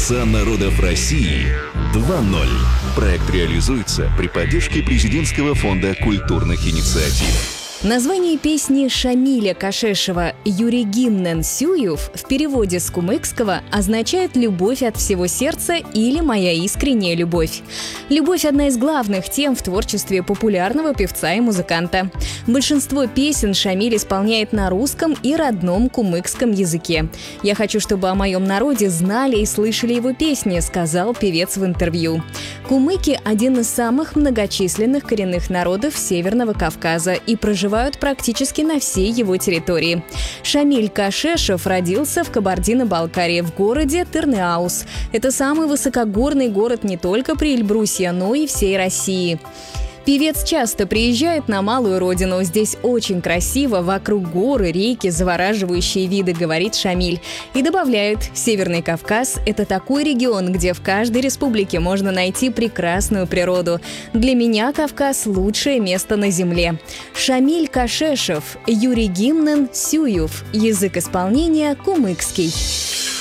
Голоса народов России 2.0. Проект реализуется при поддержке Президентского фонда культурных инициатив. Название песни Шамиля Кашешова «Юрегиннен Сююв» в переводе с кумыкского означает «любовь от всего сердца» или «моя искренняя любовь». Любовь – одна из главных тем в творчестве популярного певца и музыканта. Большинство песен Шамиль исполняет на русском и родном кумыкском языке. «Я хочу, чтобы о моем народе знали и слышали его песни», – сказал певец в интервью. Кумыки – один из самых многочисленных коренных народов Северного Кавказа и проживают практически на всей его территории. Шамиль Кашешов родился в Кабардино-Балкарии в городе Тырныауз. Это самый высокогорный город не только при Эльбрусе, но и всей России. Певец часто приезжает на малую родину. Здесь очень красиво, вокруг горы, реки, завораживающие виды, говорит Шамиль. И добавляет, Северный Кавказ – это такой регион, где в каждой республике можно найти прекрасную природу. Для меня Кавказ – лучшее место на земле. Шамиль Кашешов, Юрегиннен Сююв. Язык исполнения кумыкский.